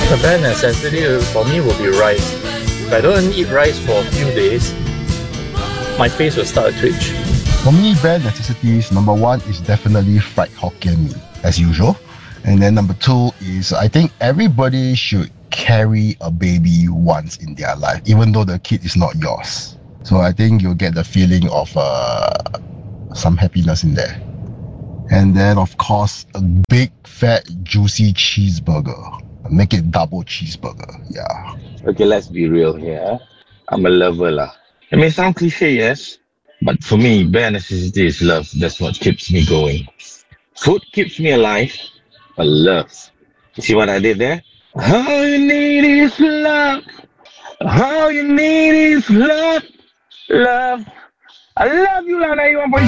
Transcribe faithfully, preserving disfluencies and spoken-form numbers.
The bare necessity for me will be rice. If I don't eat rice for a few days, my face will start to twitch. For me, bare necessities, number one is definitely fried Hokkien mee, as usual. And then number two is, I think everybody should carry a baby once in their life, even though the kid is not yours. So I think you'll get the feeling of uh, some happiness in there. And then, of course, a big, fat, juicy cheeseburger. Make it double cheeseburger, yeah. Okay, let's be real here. I'm a lover lah. It may sound cliche, yes, but for me, bare necessity is love. That's what keeps me going. Food keeps me alive, but love. You see what I did there? All you need is love. All you need is love. Love. I love you, Lana.